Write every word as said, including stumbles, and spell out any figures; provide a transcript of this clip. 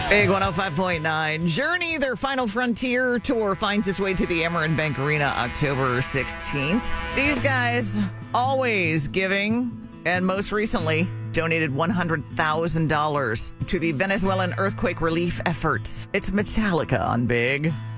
Big one oh five point nine. Journey, their Final Frontier tour, finds its way to the Amerant Bank Arena October sixteenth. These guys always giving, and most recently donated one hundred thousand dollars to the Venezuelan earthquake relief efforts. It's Metallica on Big.